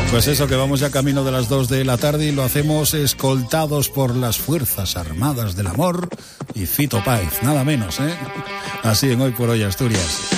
Pues eso, que vamos ya camino de las 2 de la tarde y lo hacemos escoltados por las Fuerzas Armadas del Amor y Fito Páez, nada menos, ¿eh? Así en Hoy por Hoy Asturias.